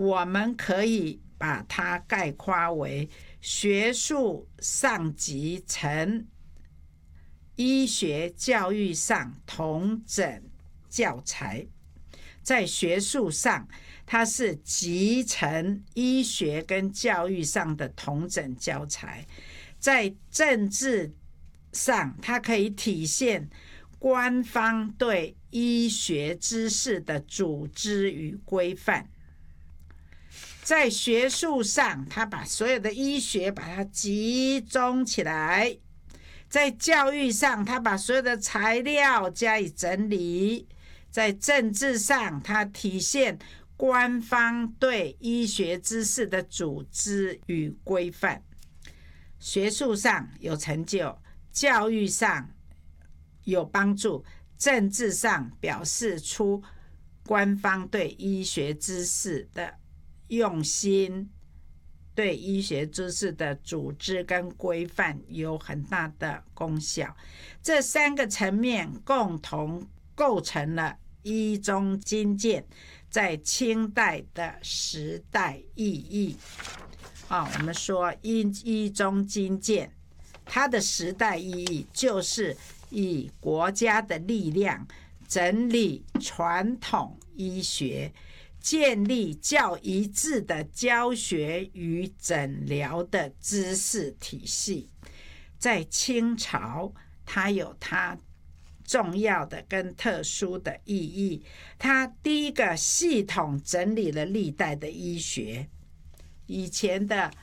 我们可以把它概括为学术上集成医学教育上统整教材。在学术上，它是集成医学跟教育上的统整教材；在政治上，它可以体现官方对医学知识的组织与规范。在学术上，它把所有的医学把它集中起来；在教育上，它把所有的材料加以整理；在政治上，它体现官方对医学知识的组织与规范。学术上有成就，教育上有帮助，政治上表示出官方对医学知识的用心，对医学知识的组织跟规范有很大的功效。这三个层面共同构成了医中经鉴在清代的时代意义。我们说医中经鉴它的时代意义就是以国家的力量整理传统医学，建立较一致的教学与诊疗的知识体系。在清朝，它有它重要的跟特殊的意义。它第一个系统整理了历代的医学。以前的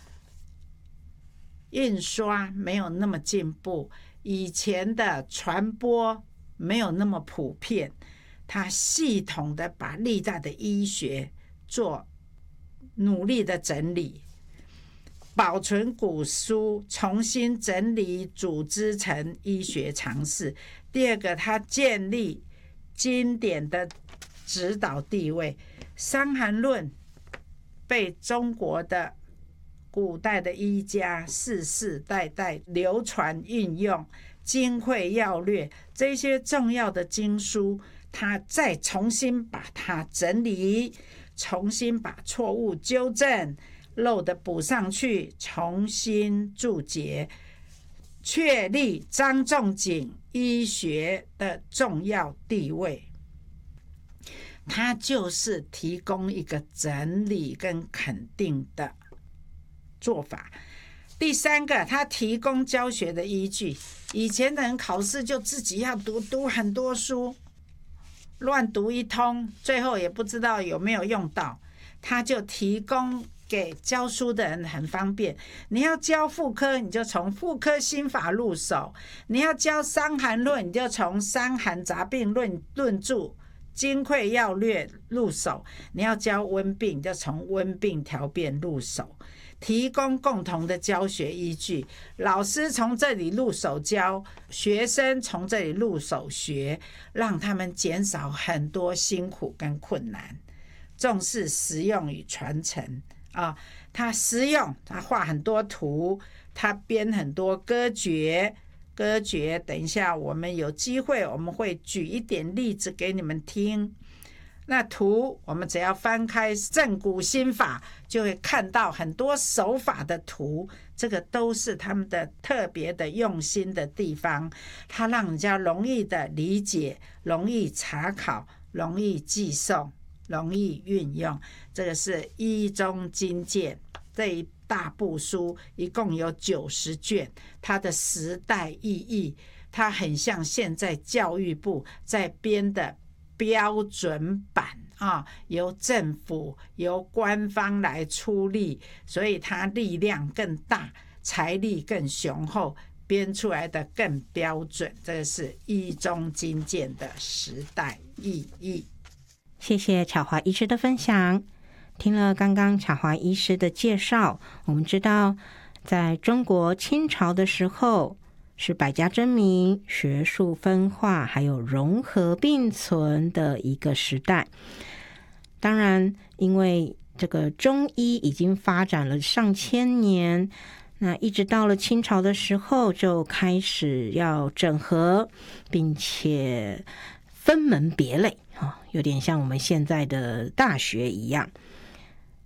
印刷没有那么进步，以前的传播没有那么普遍，它系统的把历代的医学做努力的整理，保存古书，重新整理组织成医学常识。第二个，它建立经典的指导地位。伤寒论被中国的古代的医家世世代代流传运用，经会要略这些重要的经书，他再重新把它整理，重新把错误纠正，漏的补上去，重新注解，确立张仲景医学的重要地位。它就是提供一个整理跟肯定的做法。第三个，它提供教学的依据。以前的人考试就自己要读很多书，乱读一通，最后也不知道有没有用到。它就提供给教书的人很方便。你要教妇科，你就从妇科心法入手；你要教伤寒论，你就从伤寒杂病论著经会要略入手；你要教温病，就从温病条辨入手，提供共同的教学依据。老师从这里入手教，学生从这里入手学，让他们减少很多辛苦跟困难。重视实用与传承他实用，他画很多图，他编很多歌诀。等一下我们有机会我们会举一点例子给你们听。那图我们只要翻开正骨心法，就会看到很多手法的图，这个都是他们的特别的用心的地方，它让人家容易的理解，容易查考，容易记诵，容易运用。这个是医中经鉴这一大部书，一共有90卷，它的时代意义，它很像现在教育部在编的标准版由政府由官方来出力，所以它力量更大，财力更雄厚，编出来的更标准。这个是医中经鉴的时代意义。 谢谢巧华医师的分享。听了刚刚巧华医师的介绍，我们知道在中国清朝的时候是百家争鸣，学术分化还有融合并存的一个时代。当然因为这个中医已经发展了上千年，那一直到了清朝的时候就开始要整合，并且分门别类有点像我们现在的大学一样。